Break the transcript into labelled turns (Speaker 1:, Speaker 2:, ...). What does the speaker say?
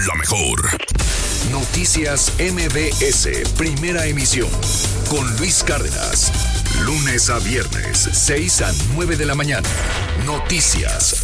Speaker 1: La mejor. Noticias MBS, primera emisión. Con Luis Cárdenas. Lunes a viernes, 6 a 9 de la mañana. Noticias